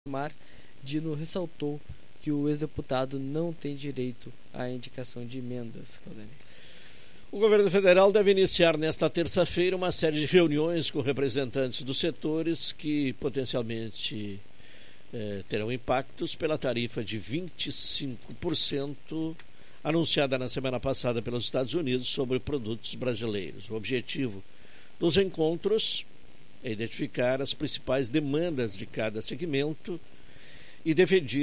Mar, Dino ressaltou que o ex-deputado não tem direito à indicação de emendas. O governo federal deve iniciar nesta terça-feira uma série de reuniões com representantes dos setores que potencialmente terão impactos pela tarifa de 25% anunciada na semana passada pelos Estados Unidos sobre produtos brasileiros. O objetivo dos encontros é identificar as principais demandas de cada segmento e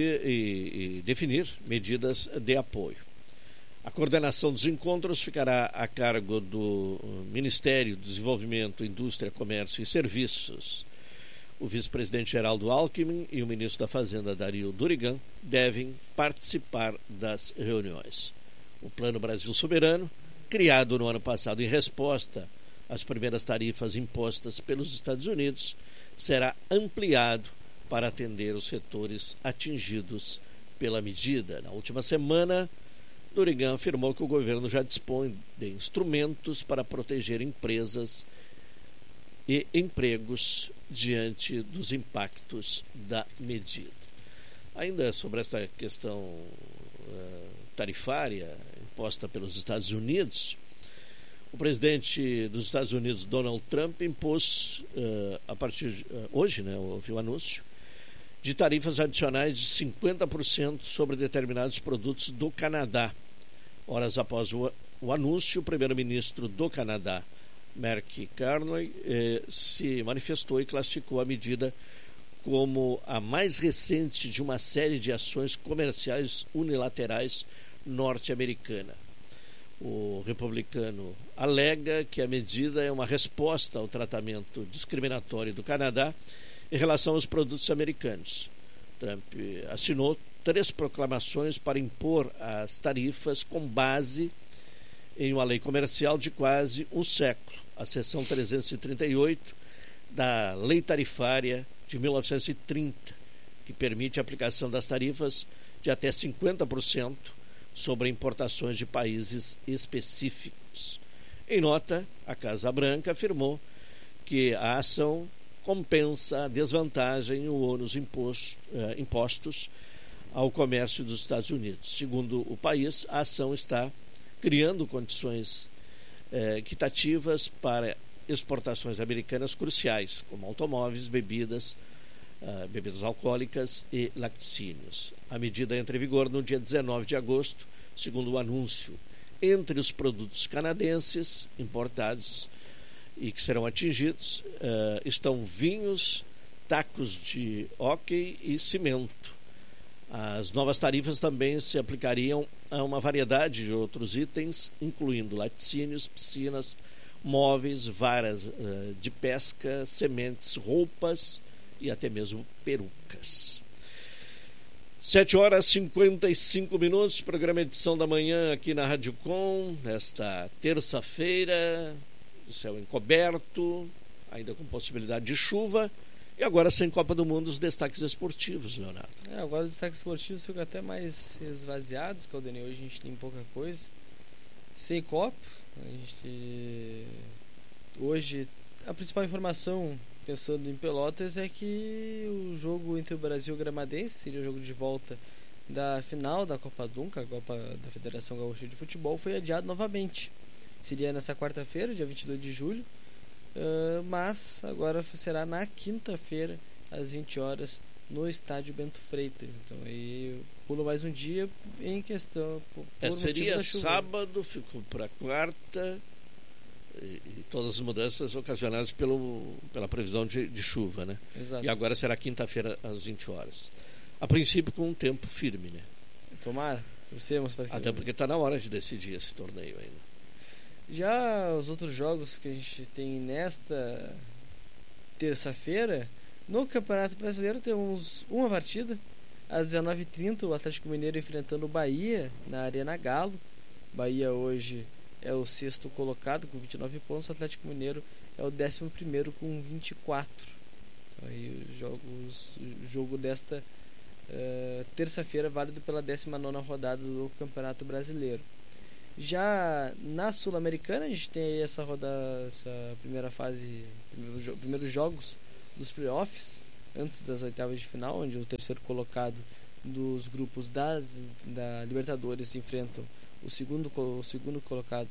definir medidas de apoio. A coordenação dos encontros ficará a cargo do Ministério do Desenvolvimento, Indústria, Comércio e Serviços. O vice-presidente Geraldo Alckmin e o ministro da Fazenda, Dario Durigan, devem participar das reuniões. O Plano Brasil Soberano, criado no ano passado em resposta às primeiras tarifas impostas pelos Estados Unidos, será ampliado para atender os setores atingidos pela medida. Na última semana, Durigan afirmou que o governo já dispõe de instrumentos para proteger empresas e empregos diante dos impactos da medida. Ainda sobre esta questão tarifária imposta pelos Estados Unidos, o presidente dos Estados Unidos, Donald Trump, impôs, a partir de hoje, houve o anúncio, de tarifas adicionais de 50% sobre determinados produtos do Canadá. Horas após o anúncio, o primeiro-ministro do Canadá, Mark Carney, se manifestou e classificou a medida como a mais recente de uma série de ações comerciais unilaterais norte-americana. O republicano alega que a medida é uma resposta ao tratamento discriminatório do Canadá em relação aos produtos americanos. Trump assinou 3 proclamações para impor as tarifas com base em uma lei comercial de quase um século, a seção 338 da Lei Tarifária de 1930, que permite a aplicação das tarifas de até 50% sobre importações de países específicos. Em nota, a Casa Branca afirmou que a ação compensa a desvantagem e o ônus impostos ao comércio dos Estados Unidos. Segundo o país, a ação está criando condições equitativas para exportações americanas cruciais, como automóveis, bebidas alcoólicas e laticínios. A medida entra em vigor no dia 19 de agosto, segundo o anúncio. Entre os produtos canadenses importados e que serão atingidos estão vinhos, tacos de hóquei e cimento. As novas tarifas também se aplicariam a uma variedade de outros itens, incluindo laticínios, piscinas, móveis, varas de pesca, sementes, roupas e até mesmo perucas. 7h55, programa Edição da Manhã aqui na Rádio Com, nesta terça-feira, céu encoberto, ainda com possibilidade de chuva, e agora sem Copa do Mundo, os destaques esportivos, Leonardo. Agora os destaques esportivos ficam até mais esvaziados, Caldenei, hoje a gente tem pouca coisa. Sem Copa, hoje a principal informação, pensando em Pelotas, é que o jogo entre o Brasil e o Gramadense seria o jogo de volta da final da Copa Dunca, a Copa da Federação Gaúcha de Futebol, foi adiado novamente. Seria nessa quarta-feira, dia 22 de julho, mas agora será na quinta-feira, às 20 horas, no estádio Bento Freitas. Então aí pula mais um dia em questão. Seria sábado, ficou para quarta. E todas as mudanças ocasionadas pela previsão de chuva, né? Exato. E agora será quinta-feira às 20 horas. A princípio com um tempo firme, né? Tomara, torcemos para que... Até porque está na hora de decidir esse torneio ainda. Já os outros jogos que a gente tem nesta terça-feira, no Campeonato Brasileiro temos uma partida. Às 19h30, o Atlético Mineiro enfrentando o Bahia na Arena Galo. Bahia hoje é o 6º colocado com 29 pontos, o Atlético Mineiro é o 11º com 24. Aí o jogo desta terça-feira, válido pela 19ª rodada do Campeonato Brasileiro. Já na Sul-Americana, a gente tem aí essa primeira fase, primeiros jogos dos playoffs. antes das oitavas de final, onde o terceiro colocado dos grupos da Libertadores enfrentam o segundo colocado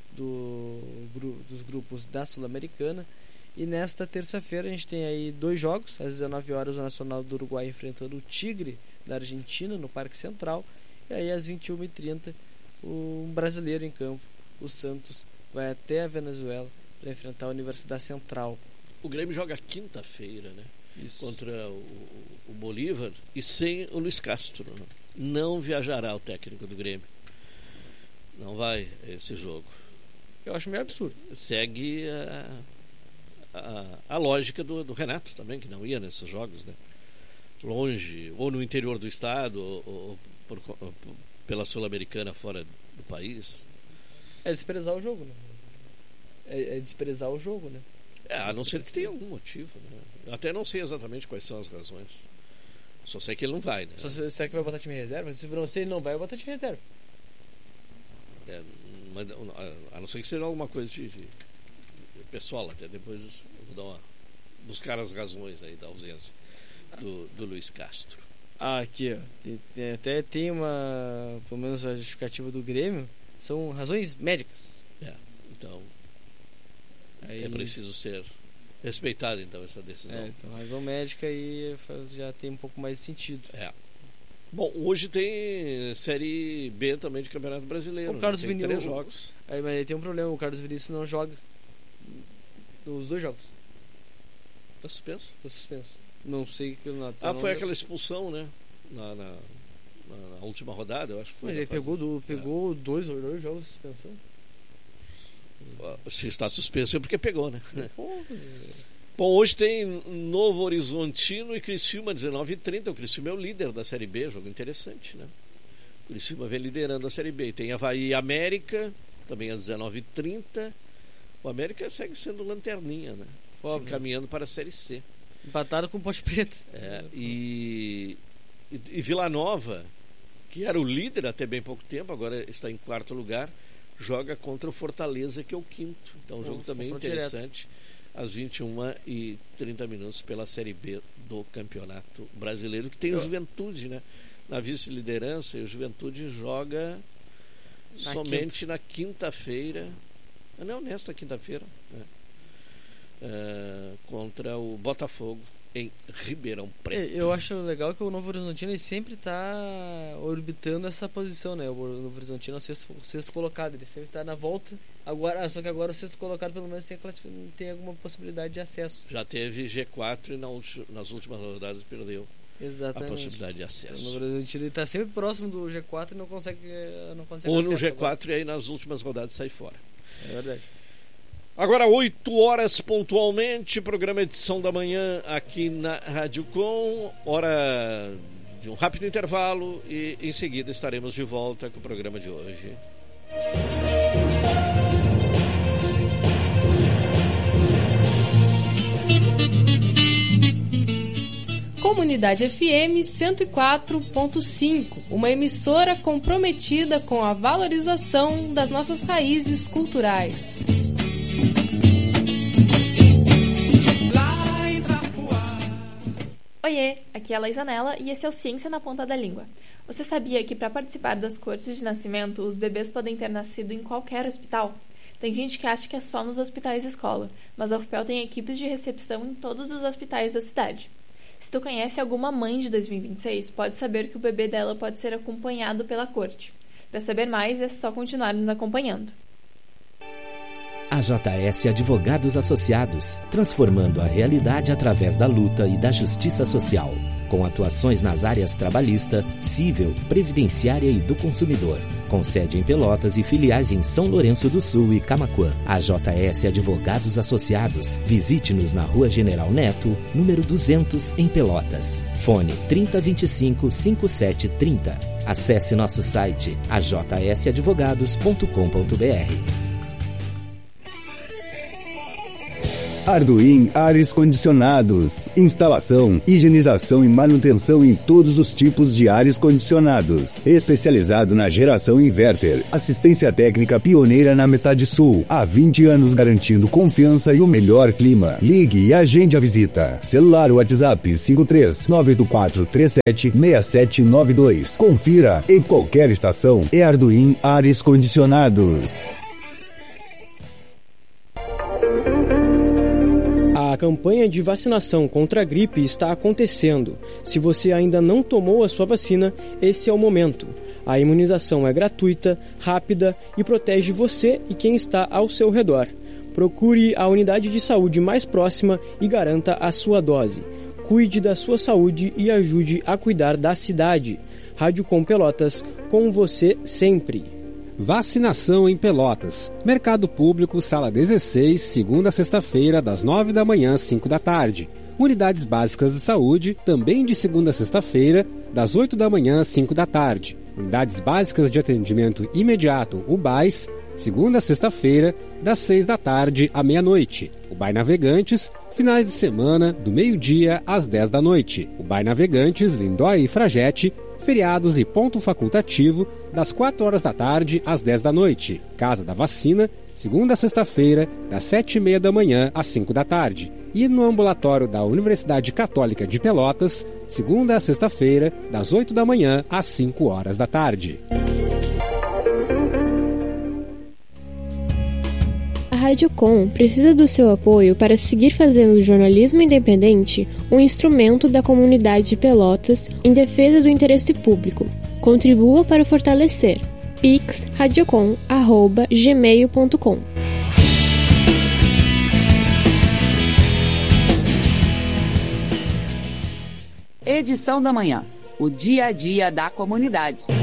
dos grupos da Sul-Americana. E nesta terça-feira a gente tem aí 2 jogos. Às 19 horas o Nacional do Uruguai enfrentando o Tigre da Argentina no Parque Central, e aí às 21h30 um brasileiro em campo, o Santos, vai até a Venezuela para enfrentar a Universidade Central. O Grêmio joga quinta-feira, né? Isso. Contra o Bolívar, e sem o Luiz Castro, né? Não viajará o técnico do Grêmio, não vai a esse jogo. Eu acho meio absurdo. Segue a lógica do Renato também, que não ia nesses jogos, né? Longe, ou no interior do estado, ou pela Sul-Americana fora do país. É desprezar o jogo, né? É desprezar o jogo, né? A não ser que tenha algum motivo, né? Eu até não sei exatamente quais são as razões. Só sei que ele não vai, né? Será que vai botar time reserva? Se ele não vai, eu vou botar time reserva. Mas, a não ser que seja alguma coisa de pessoal, até depois eu vou buscar as razões aí da ausência do Luiz Castro. Aqui, ó. Até tem pelo menos a justificativa do Grêmio, são razões médicas. Então aí, é preciso ser respeitado, então, essa decisão. Então razão médica aí já tem um pouco mais de sentido. Bom, hoje tem Série B também de Campeonato Brasileiro. O Carlos tem 3 jogos. Mas aí tem um problema, o Carlos Vinícius não joga os 2 jogos. Está suspenso? Está suspenso. Não sei que foi aquela expulsão, né? Na última rodada, eu acho que foi. Mas ele pegou 2 jogos de suspensão. Se está suspenso é porque pegou, né? Bom, hoje tem Novo Horizontino e Criciúma, 19h30. O Criciúma é o líder da Série B, jogo interessante, né? O Criciúma vem liderando a Série B. Tem Avaí e América, também às 19h30. O América segue sendo lanterninha, né? Se encaminhando para a Série C. Empatado com o Ponte Preta. E Vila Nova, que era o líder até bem pouco tempo, agora está em 4º lugar, joga contra o Fortaleza, que é o 5º. Então um jogo também interessante, às 21h30 pela Série B do Campeonato Brasileiro, que tem o Juventude, né? Na vice-liderança, e o Juventude joga somente na quinta-feira. Não, nesta quinta-feira, né? Contra o Botafogo em Ribeirão Preto. Eu acho legal que o Novo Horizontino ele sempre está orbitando essa posição, né? O Novo Horizontino é o sexto colocado, ele sempre está na volta. Só que agora o sexto colocado pelo menos tem alguma possibilidade de acesso. Já teve G4 e nas últimas rodadas perdeu. Exatamente. A possibilidade de acesso. Então, o Novo Horizontino está sempre próximo do G4 e não consegue ou no G4 agora. E aí nas últimas rodadas sai fora. É verdade. Agora 8 horas pontualmente, programa Edição da Manhã aqui na Rádio Com, hora de um rápido intervalo e em seguida estaremos de volta com o programa de hoje. Comunidade FM 104.5, uma emissora comprometida com a valorização das nossas raízes culturais. Oiê, aqui é a Laizanella e esse é o Ciência na Ponta da Língua. Você sabia que para participar das cortes de nascimento, os bebês podem ter nascido em qualquer hospital? Tem gente que acha que é só nos hospitais escola, mas a UFPEL tem equipes de recepção em todos os hospitais da cidade. Se tu conhece alguma mãe de 2026, pode saber que o bebê dela pode ser acompanhado pela corte. Para saber mais, é só continuar nos acompanhando. AJS Advogados Associados, transformando a realidade através da luta e da justiça social, com atuações nas áreas trabalhista, civil, previdenciária e do consumidor, com sede em Pelotas e filiais em São Lourenço do Sul e Camaquã. AJS Advogados Associados, visite-nos na Rua General Neto, número 200, em Pelotas. Fone 3025-5730. Acesse nosso site ajsadvogados.com.br. Arduin Ares Condicionados. Instalação, higienização e manutenção em todos os tipos de ares condicionados. Especializado na geração inverter. Assistência técnica pioneira na metade sul. Há 20 anos garantindo confiança e o melhor clima. Ligue e agende a visita. Celular WhatsApp 53984376792. Confira. Em qualquer estação é Arduin Ares Condicionados. A campanha de vacinação contra a gripe está acontecendo. Se você ainda não tomou a sua vacina, esse é o momento. A imunização é gratuita, rápida e protege você e quem está ao seu redor. Procure a unidade de saúde mais próxima e garanta a sua dose. Cuide da sua saúde e ajude a cuidar da cidade. Rádio Com Pelotas, com você sempre. Vacinação em Pelotas. Mercado Público, Sala 16, segunda a sexta-feira, das 9 da manhã às 5 da tarde. Unidades Básicas de Saúde, também de segunda a sexta-feira, das 8 da manhã às 5 da tarde. Unidades Básicas de Atendimento Imediato, UBAIS, segunda a sexta-feira, das 6 da tarde à meia-noite. UBAI Navegantes, finais de semana, do meio-dia às 10 da noite. UBAI Navegantes, Lindóia e Fragete, feriados e ponto facultativo, das 4 horas da tarde às 10 da noite. Casa da Vacina, segunda a sexta-feira, das 7h30 da manhã às 5 da tarde. E no ambulatório da Universidade Católica de Pelotas, segunda a sexta-feira, das 8 da manhã às 5 horas da tarde. A Rádio Com precisa do seu apoio para seguir fazendo jornalismo independente um instrumento da comunidade de Pelotas em defesa do interesse público. Contribua para fortalecer. pix.radiocom@gmail.com. Edição da manhã. O dia a dia da comunidade.